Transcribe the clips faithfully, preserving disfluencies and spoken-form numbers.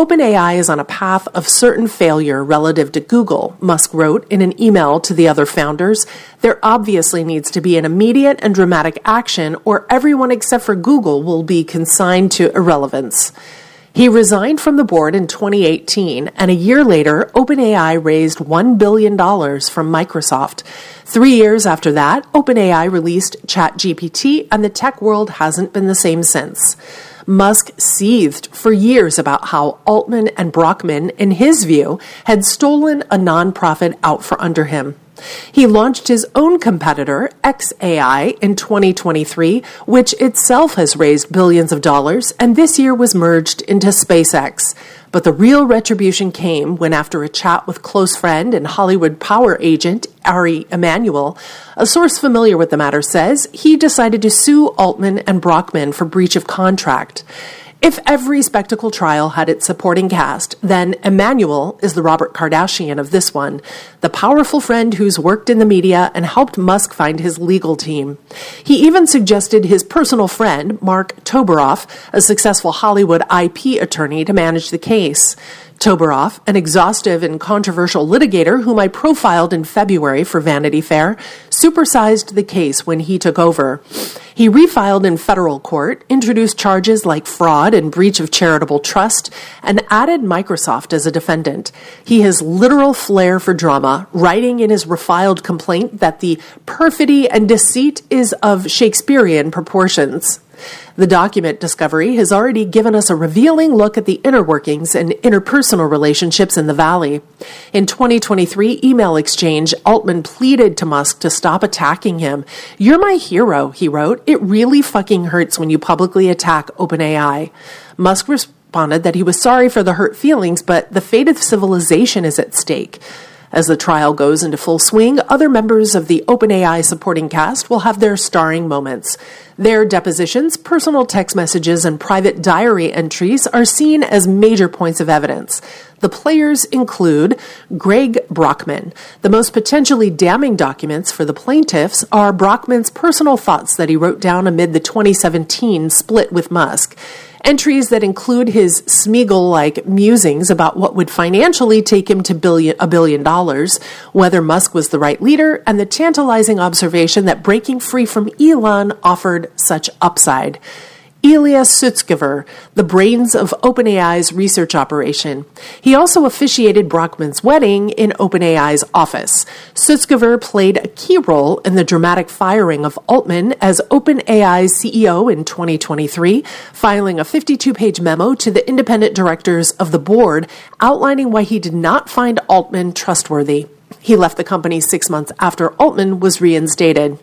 OpenAI is on a path of certain failure relative to Google, Musk wrote in an email to the other founders. There obviously needs to be an immediate and dramatic action, or everyone except for Google will be consigned to irrelevance. He resigned from the board in twenty eighteen, and a year later, OpenAI raised one billion dollars from Microsoft. Three years after that, OpenAI released ChatGPT, and the tech world hasn't been the same since. Musk seethed for years about how Altman and Brockman, in his view, had stolen a nonprofit out from under him. He launched his own competitor, xAI, in twenty twenty-three, which itself has raised billions of dollars, and this year was merged into SpaceX. But the real retribution came when, after a chat with close friend and Hollywood power agent Ari Emanuel, a source familiar with the matter says he decided to sue Altman and Brockman for breach of contract. If every spectacle trial had its supporting cast, then Emanuel is the Robert Kardashian of this one, the powerful friend who's worked in the media and helped Musk find his legal team. He even suggested his personal friend, Mark Toberoff, a successful Hollywood I P attorney, to manage the case. Toberoff, an exhaustive and controversial litigator whom I profiled in February for Vanity Fair, supersized the case when he took over. He refiled in federal court, introduced charges like fraud and breach of charitable trust, and added Microsoft as a defendant. He has literal flair for drama, writing in his refiled complaint that the perfidy and deceit is of Shakespearean proportions. The document discovery has already given us a revealing look at the inner workings and interpersonal relationships in the Valley. In twenty twenty-three email exchange, Altman pleaded to Musk to stop attacking him. "You're my hero," he wrote. "It really fucking hurts when you publicly attack OpenAI." Musk responded that he was sorry for the hurt feelings, but the fate of civilization is at stake. As the trial goes into full swing, other members of the OpenAI supporting cast will have their starring moments. Their depositions, personal text messages, and private diary entries are seen as major points of evidence. The players include Greg Brockman. The most potentially damning documents for the plaintiffs are Brockman's personal thoughts that he wrote down amid the twenty seventeen split with Musk. Entries that include his Smeagol-like musings about what would financially take him to billion, a billion dollars, whether Musk was the right leader, and the tantalizing observation that breaking free from Elon offered such upside. Ilya Sutskever, the brains of OpenAI's research operation. He also officiated Brockman's wedding in OpenAI's office. Sutskever played a key role in the dramatic firing of Altman as OpenAI's C E O in twenty twenty-three, filing a fifty-two page memo to the independent directors of the board outlining why he did not find Altman trustworthy. He left the company six months after Altman was reinstated.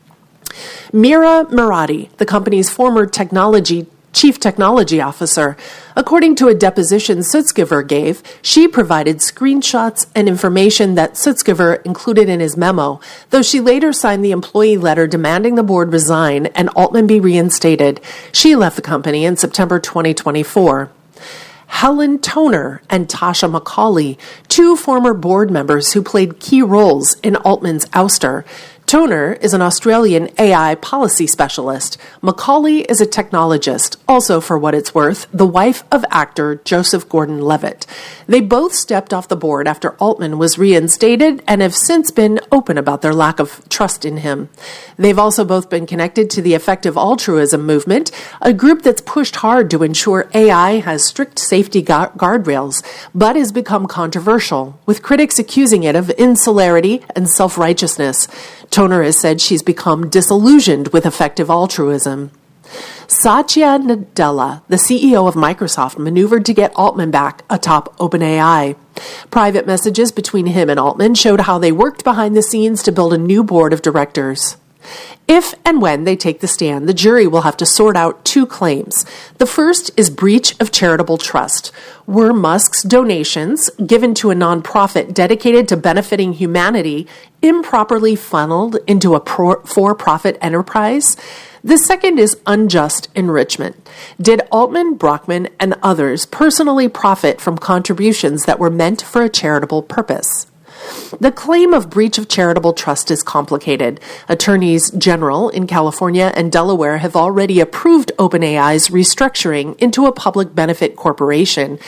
Mira Murati, the company's former technology chief technology officer. According to a deposition Sutskever gave, she provided screenshots and information that Sutskever included in his memo, though she later signed the employee letter demanding the board resign and Altman be reinstated. She left the company in September twenty twenty-four. Helen Toner and Tasha McCauley, two former board members who played key roles in Altman's ouster. Toner is an Australian A I policy specialist. McCauley is a technologist, also for what it's worth, the wife of actor Joseph Gordon-Levitt. They both stepped off the board after Altman was reinstated and have since been open about their lack of trust in him. They've also both been connected to the Effective Altruism movement, a group that's pushed hard to ensure A I has strict safety gu- guardrails, but has become controversial, with critics accusing it of insularity and self-righteousness. Toner has said she's become disillusioned with effective altruism. Satya Nadella, the C E O of Microsoft, maneuvered to get Altman back atop OpenAI. Private messages between him and Altman showed how they worked behind the scenes to build a new board of directors. If and when they take the stand, the jury will have to sort out two claims. The first is breach of charitable trust. Were Musk's donations, given to a nonprofit dedicated to benefiting humanity, improperly funneled into a pro- for-profit enterprise? The second is unjust enrichment. Did Altman, Brockman, and others personally profit from contributions that were meant for a charitable purpose? The claim of breach of charitable trust is complicated. Attorneys general in California and Delaware have already approved OpenAI's restructuring into a public benefit corporation,